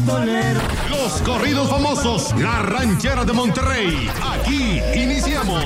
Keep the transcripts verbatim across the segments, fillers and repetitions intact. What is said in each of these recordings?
pistolero. Los corridos famosos, la ranchera de Monterrey. Aquí iniciamos.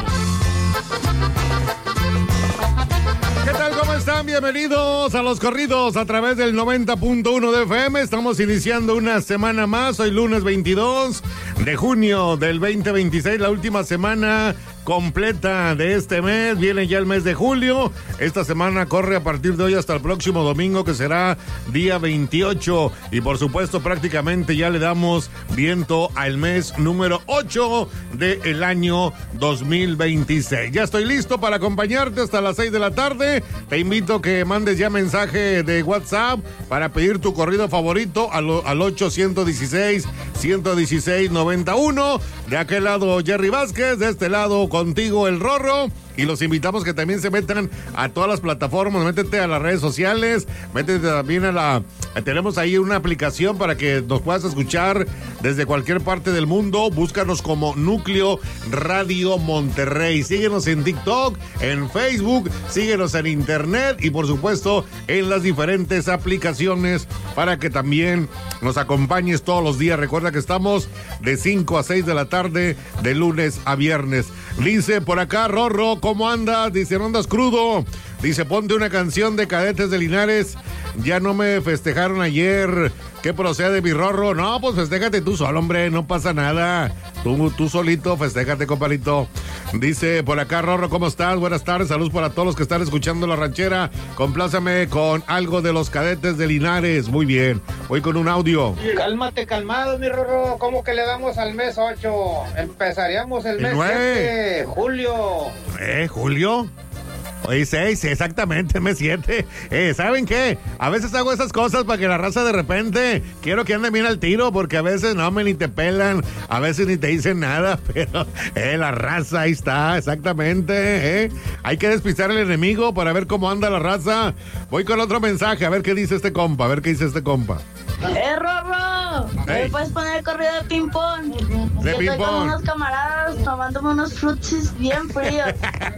¿Qué tal? ¿Cómo están? Bienvenidos a los corridos a través del noventa punto uno de F M. Estamos iniciando una semana más. Hoy lunes veintidós de junio del veinte veintiséis, la última semana completa de este mes. Viene ya el mes de julio. Esta semana corre a partir de hoy hasta el próximo domingo, que será día veintiocho. Y por supuesto, prácticamente ya le damos viento al mes número ocho del año dos mil veintiséis. Ya estoy listo para acompañarte hasta las seis de la tarde. Te invito a que mandes ya mensaje de WhatsApp para pedir tu corrido favorito al, al ocho uno seis, uno uno seis, noventa y uno. De aquel lado Jerry Vázquez, de este lado contigo el Rorro. Y los invitamos que también se metan a todas las plataformas, métete a las redes sociales, métete también a la... Tenemos ahí una aplicación para que nos puedas escuchar desde cualquier parte del mundo. Búscanos como Núcleo Radio Monterrey. Síguenos en TikTok, en Facebook, síguenos en Internet y por supuesto en las diferentes aplicaciones para que también nos acompañes todos los días. Recuerda que estamos de cinco a seis de la tarde, de lunes a viernes. Dice por acá, Rorro, ¿cómo andas? Dice, ¿no andas crudo? Dice, ponte una canción de Cadetes de Linares. Ya no me festejaron ayer. ¿Qué procede, mi Rorro? No, pues festéjate tú solo, hombre, no pasa nada. Tú, tú solito, festéjate, compadrito. Dice por acá, Rorro, ¿cómo estás? Buenas tardes, saludos para todos los que están escuchando La Ranchera. Complázame con algo de los Cadetes de Linares. Muy bien, voy con un audio. Cálmate, calmado, mi Rorro. ¿Cómo que le damos al mes ocho? Empezaríamos el mes siete, julio. ¿Eh, Julio? Hoy seis, exactamente, mes siete. Eh, ¿saben qué? A veces hago esas cosas para que la raza de repente quiero que ande bien al tiro, porque a veces no me ni te pelan, a veces ni te dicen nada, pero eh, la raza ahí está, exactamente. Eh. Hay que despistar al enemigo para ver cómo anda la raza. Voy con otro mensaje, a ver qué dice este compa, a ver qué dice este compa. ¡Eh, Rorro! Hey. ¿Me puedes poner el corrido de ping-pong? De Yo ping-pong. estoy con unos camaradas tomándome unos frutsis bien fríos.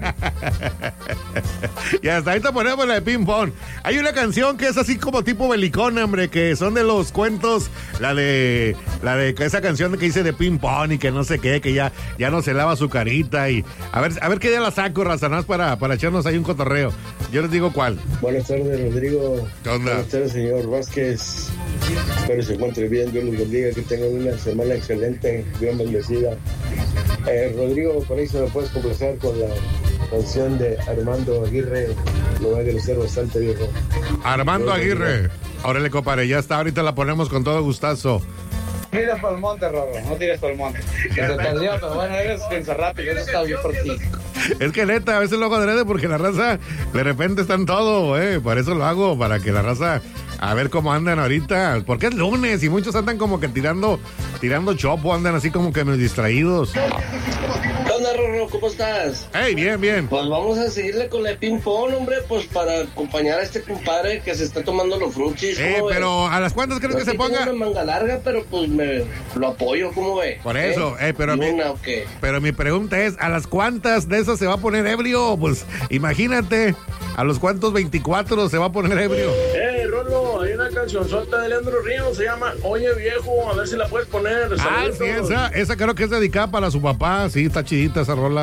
Y hasta ahí te ponemos la de ping-pong. Hay una canción que es así como tipo belicona, hombre, que son de los cuentos, la de la de esa canción que dice de ping-pong y que no sé qué, que ya, ya no se lava su carita. Y a ver, a ver qué día la saco, razanás, para, para echarnos ahí un cotorreo. Yo les digo cuál. Buenas tardes, Rodrigo. ¿Qué onda? Buenas tardes, señor Vázquez. Espero se encuentre bien, Dios los bendiga, que tengan una semana excelente, bien bendecida. Eh, Rodrigo, por ahí se me puedes complacer con la canción de Armando Aguirre, lo va a agradecer bastante, viejo. Armando Aguirre. Órale, compadre, ya está, ahorita la ponemos con todo gustazo. Tires por el monte, Rorro, no tires por el monte. Se te perdió, pero bueno, eres piensa rápido, eso está bien por ti. Es que neta, a veces lo hago adrede porque la raza de repente está en todo, eh. Por eso lo hago, para que la raza, a ver cómo andan ahorita. Porque es lunes y muchos andan como que tirando, tirando chopo, andan así como que medio distraídos. ¿Qué onda, Rorro? ¿Cómo estás? Hey, bien, bien. Pues vamos a seguirle con la ping-pong, hombre, pues para acompañar a este compadre que se está tomando los fruchis. Eh, pero ¿a las cuántas crees no, que se ponga? Tengo una manga larga, pero pues me lo apoyo, ¿cómo ve? Por eso, eh, eh pero, mi, una, ¿o qué? pero mi pregunta es, ¿a las cuántas de esas se va a poner ebrio? Pues imagínate, ¿a los cuántos veinticuatro se va a poner ebrio? Eh, Rolo, hay una cancionzota de Leandro Ríos, se llama Oye Viejo, a ver si la puedes poner. Ah, sí, esa, esa creo que es dedicada para su papá, sí, está chidita esa rola.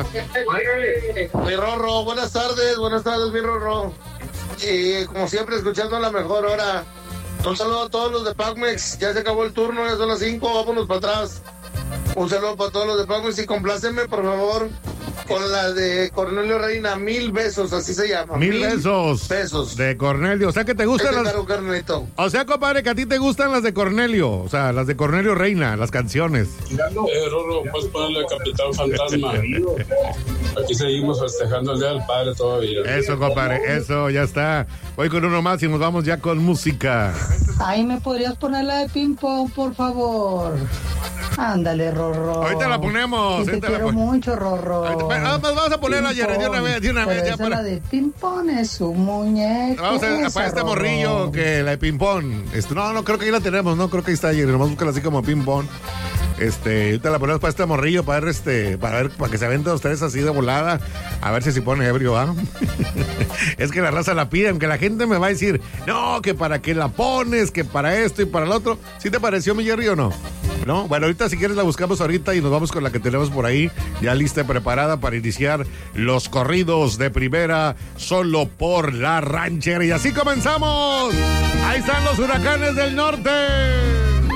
Mi Rorro, buenas tardes, buenas tardes, mi Rorro. Y como siempre, escuchando la mejor hora. Un saludo a todos los de Pacmex, ya se acabó el turno, ya son las cinco, vámonos para atrás. Un saludo para todos los de Pacmex y complácenme, por favor, con la de Cornelio Reina, Mil Besos, así se llama. Mil, mil besos. Besos. De Cornelio, o sea que te gustan este las... caro carnito. O sea, compadre, que a ti te gustan las de Cornelio, o sea, las de Cornelio Reina, las canciones. Eh, Rorro, puedes ponerle Capitán Fantasma. Aquí seguimos festejando el Día del Padre todavía. Eso, compadre, eso, ya está. Voy con uno más y nos vamos ya con música. Ay, ¿me podrías poner la de ping-pong, por favor? Ándale, Rorro. Ahorita la ponemos. Y te quiero pon... mucho, Rorro. Ah, pues vamos a ponerla ya de una vez, de una vez. Ya para... la de ping-pong es su muñeco. Vamos a esa, para este Rorro. Morrillo que la de ping-pong. Este, no, no, creo que ahí la tenemos, no, creo que ahí está ayer. Nomás búscala así como ping-pong. Este, te la ponemos para este morrillo, para ver, este, para ver, para que se ven todos tres así de volada, a ver si se pone ebrio, ¿va? Es que la raza la pide, aunque la gente me va a decir, no, que para qué la pones, que para esto y para el otro. ¿Sí te pareció, mi Jerry, o no? ¿No? Bueno, ahorita si quieres la buscamos ahorita y nos vamos con la que tenemos por ahí, ya lista y preparada para iniciar los corridos de primera, solo por La Ranchera. Y así comenzamos. Ahí están los Huracanes del Norte.